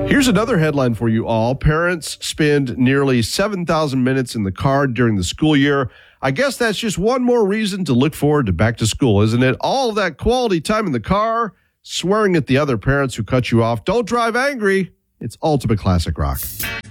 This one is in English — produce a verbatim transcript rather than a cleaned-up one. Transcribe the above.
Here's another headline for you all. Parents spend nearly seven thousand minutes in the car during the school year. I guess that's just one more reason to look forward to back to school, isn't it? All of that quality time in the car, swearing at the other parents who cut you off. Don't drive angry. It's Ultimate Classic Rock.